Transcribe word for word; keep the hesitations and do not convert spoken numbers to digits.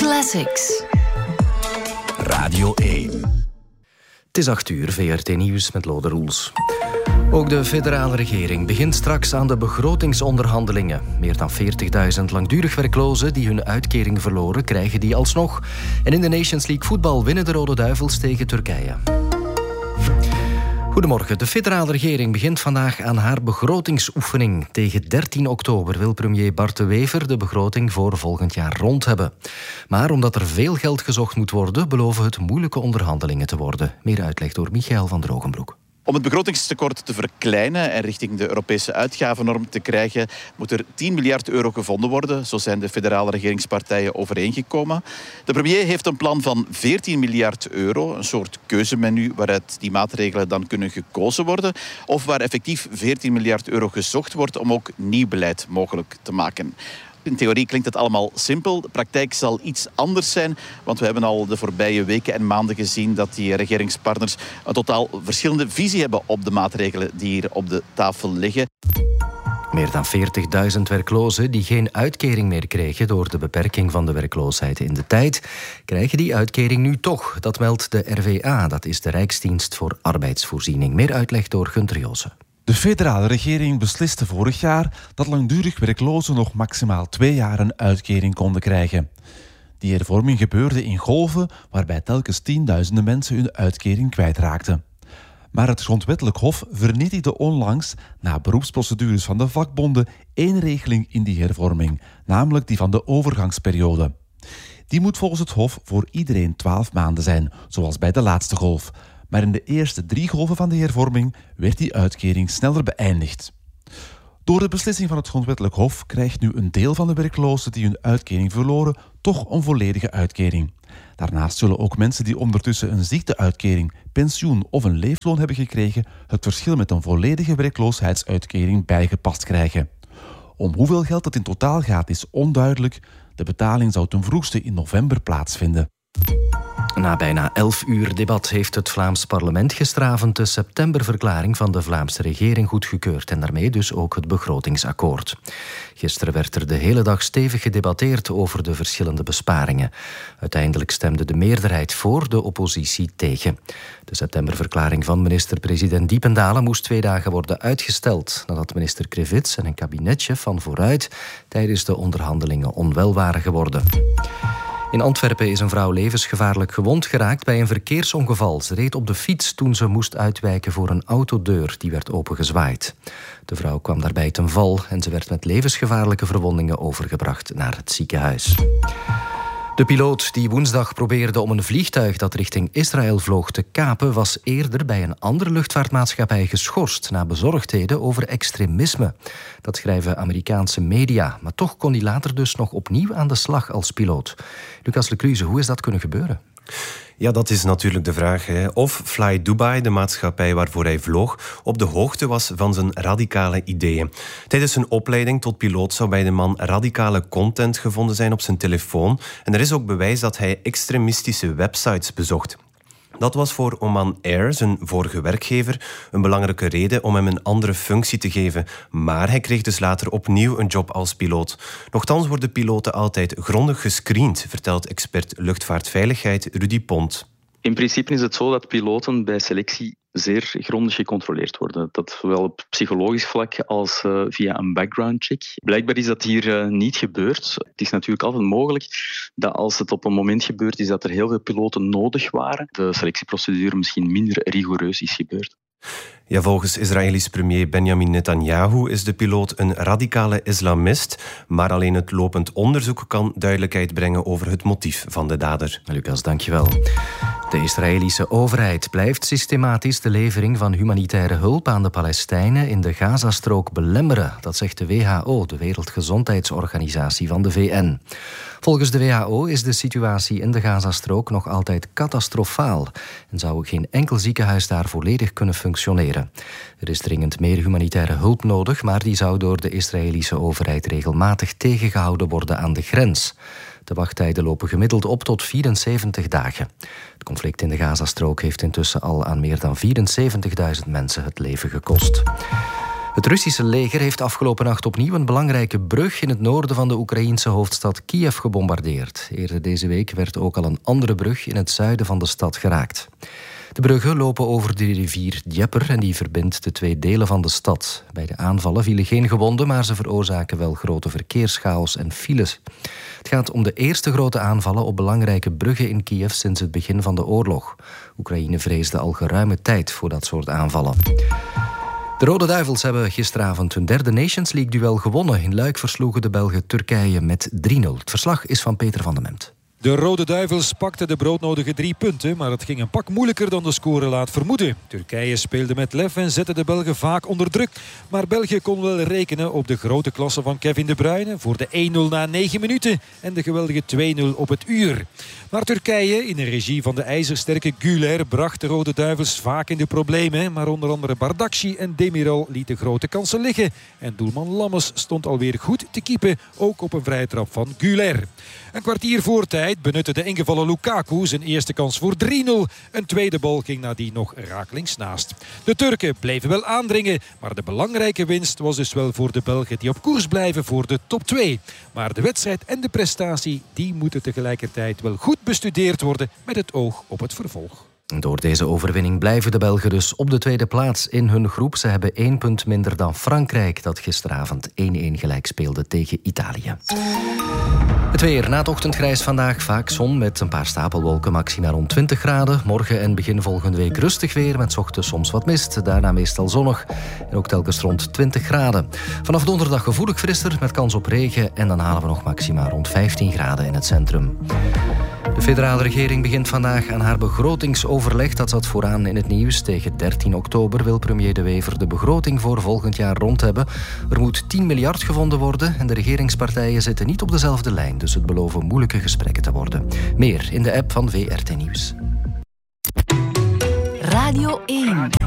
Classics. Radio één. Het is acht uur, V R T Nieuws met Lode Roels. Ook de federale regering begint straks aan de begrotingsonderhandelingen. Meer dan veertigduizend langdurig werklozen die hun uitkering verloren, krijgen die alsnog. En in de Nations League voetbal winnen de Rode Duivels tegen Turkije. Goedemorgen. De federale regering begint vandaag aan haar begrotingsoefening. Tegen dertien oktober wil premier Bart de Wever de begroting voor volgend jaar rond hebben. Maar omdat er veel geld gezocht moet worden, beloven het moeilijke onderhandelingen te worden. Meer uitleg door Michael van Drogenbroek. Om het begrotingstekort te verkleinen en richting de Europese uitgavennorm te krijgen, moet er tien miljard euro gevonden worden. Zo zijn de federale regeringspartijen overeengekomen. De premier heeft een plan van veertien miljard euro, een soort keuzemenu waaruit die maatregelen dan kunnen gekozen worden, of waar effectief veertien miljard euro gezocht wordt om ook nieuw beleid mogelijk te maken. In theorie klinkt het allemaal simpel. De praktijk zal iets anders zijn, want we hebben al de voorbije weken en maanden gezien dat die regeringspartners een totaal verschillende visie hebben op de maatregelen die hier op de tafel liggen. Meer dan veertigduizend werklozen die geen uitkering meer kregen door de beperking van de werkloosheid in de tijd, krijgen die uitkering nu toch. Dat meldt de R V A, dat is de Rijksdienst voor Arbeidsvoorziening. Meer uitleg door Gunther Joossen. De federale regering besliste vorig jaar dat langdurig werklozen nog maximaal twee jaar een uitkering konden krijgen. Die hervorming gebeurde in golven waarbij telkens tienduizenden mensen hun uitkering kwijtraakten. Maar het Grondwettelijk Hof vernietigde onlangs, na beroepsprocedures van de vakbonden, één regeling in die hervorming, namelijk die van de overgangsperiode. Die moet volgens het Hof voor iedereen twaalf maanden zijn, zoals bij de laatste golf. Maar in de eerste drie golven van de hervorming werd die uitkering sneller beëindigd. Door de beslissing van het Grondwettelijk Hof krijgt nu een deel van de werklozen die hun uitkering verloren toch een volledige uitkering. Daarnaast zullen ook mensen die ondertussen een ziekteuitkering, pensioen of een leefloon hebben gekregen het verschil met een volledige werkloosheidsuitkering bijgepast krijgen. Om hoeveel geld het in totaal gaat is onduidelijk. De betaling zou ten vroegste in november plaatsvinden. Na bijna elf uur debat heeft het Vlaams parlement gisteravond de septemberverklaring van de Vlaamse regering goedgekeurd en daarmee dus ook het begrotingsakkoord. Gisteren werd er de hele dag stevig gedebatteerd over de verschillende besparingen. Uiteindelijk stemde de meerderheid voor, de oppositie tegen. De septemberverklaring van minister-president Diependalen moest twee dagen worden uitgesteld, nadat minister Krivits en een kabinetchef van Vooruit tijdens de onderhandelingen onwel waren geworden. In Antwerpen is een vrouw levensgevaarlijk gewond geraakt bij een verkeersongeval. Ze reed op de fiets toen ze moest uitwijken voor een autodeur die werd opengezwaaid. De vrouw kwam daarbij ten val en ze werd met levensgevaarlijke verwondingen overgebracht naar het ziekenhuis. De piloot die woensdag probeerde om een vliegtuig dat richting Israël vloog te kapen, was eerder bij een andere luchtvaartmaatschappij geschorst na bezorgdheden over extremisme. Dat schrijven Amerikaanse media. Maar toch kon hij later dus nog opnieuw aan de slag als piloot. Lucas Lecluze, hoe is dat kunnen gebeuren? Ja, dat is natuurlijk de vraag. Hè. Of Fly Dubai, de maatschappij waarvoor hij vloog, op de hoogte was van zijn radicale ideeën. Tijdens zijn opleiding tot piloot zou bij de man radicale content gevonden zijn op zijn telefoon. En er is ook bewijs dat hij extremistische websites bezocht. Dat was voor Oman Air, zijn vorige werkgever, een belangrijke reden om hem een andere functie te geven. Maar hij kreeg dus later opnieuw een job als piloot. Nochtans worden piloten altijd grondig gescreend, vertelt expert luchtvaartveiligheid Rudy Pont. In principe is het zo dat piloten bij selectie zeer grondig gecontroleerd worden. Dat zowel op psychologisch vlak als uh, via een background check. Blijkbaar is dat hier uh, niet gebeurd. Het is natuurlijk altijd mogelijk dat als het op een moment gebeurd is dat er heel veel piloten nodig waren, de selectieprocedure misschien minder rigoureus is gebeurd. Ja, volgens Israëlisch premier Benjamin Netanyahu is de piloot een radicale islamist, maar alleen het lopend onderzoek kan duidelijkheid brengen over het motief van de dader. Lucas, dankjewel. De Israëlische overheid blijft systematisch de levering van humanitaire hulp aan de Palestijnen in de Gazastrook belemmeren. Dat zegt de W H O, de Wereldgezondheidsorganisatie van de V N. Volgens de W H O is de situatie in de Gazastrook nog altijd catastrofaal en zou ook geen enkel ziekenhuis daar volledig kunnen functioneren. Er is dringend meer humanitaire hulp nodig, maar die zou door de Israëlische overheid regelmatig tegengehouden worden aan de grens. De wachttijden lopen gemiddeld op tot vierenzeventig dagen. Het conflict in de Gazastrook heeft intussen al aan meer dan vierenzeventigduizend mensen het leven gekost. Het Russische leger heeft afgelopen nacht opnieuw een belangrijke brug in het noorden van de Oekraïense hoofdstad Kiev gebombardeerd. Eerder deze week werd ook al een andere brug in het zuiden van de stad geraakt. De bruggen lopen over de rivier Dnieper en die verbindt de twee delen van de stad. Bij de aanvallen vielen geen gewonden, maar ze veroorzaken wel grote verkeerschaos en files. Het gaat om de eerste grote aanvallen op belangrijke bruggen in Kiev sinds het begin van de oorlog. Oekraïne vreesde al geruime tijd voor dat soort aanvallen. De Rode Duivels hebben gisteravond hun derde Nations League-duel gewonnen. In Luik versloegen de Belgen Turkije met drie nul. Het verslag is van Peter van den Memt. De Rode Duivels pakten de broodnodige drie punten, maar het ging een pak moeilijker dan de score laat vermoeden. Turkije speelde met lef en zette de Belgen vaak onder druk. Maar België kon wel rekenen op de grote klasse van Kevin De Bruyne voor de één nul na negen minuten en de geweldige twee nul op het uur. Maar Turkije, in de regie van de ijzersterke Güler, bracht de Rode Duivels vaak in de problemen. Maar onder andere Bardakci en Demiral lieten grote kansen liggen. En doelman Lammes stond alweer goed te keepen, ook op een vrije trap van Güler. Een kwartier voor tijd benutte de ingevallen Lukaku zijn eerste kans voor drie nul. Een tweede bal ging nadien nog rakelings naast. De Turken bleven wel aandringen, maar de belangrijke winst was dus wel voor de Belgen die op koers blijven voor de top twee. Maar de wedstrijd en de prestatie, die moeten tegelijkertijd wel goed bestudeerd worden met het oog op het vervolg. Door deze overwinning blijven de Belgen dus op de tweede plaats in hun groep. Ze hebben één punt minder dan Frankrijk, dat gisteravond één één gelijk speelde tegen Italië. Het weer. Na het ochtendgrijs vandaag vaak zon met een paar stapelwolken, maxima rond twintig graden. Morgen en begin volgende week rustig weer met 's ochtends soms wat mist. Daarna meestal zonnig en ook telkens rond twintig graden. Vanaf donderdag gevoelig frisser met kans op regen en dan halen we nog maxima rond vijftien graden in het centrum. De federale regering begint vandaag aan haar begrotingsoverleg. Dat zat vooraan in het nieuws. Tegen dertien oktober wil premier De Wever de begroting voor volgend jaar rond hebben. Er moet tien miljard gevonden worden en de regeringspartijen zitten niet op dezelfde lijn. Dus het beloven moeilijke gesprekken te worden. Meer in de app van V R T Nieuws. Radio één.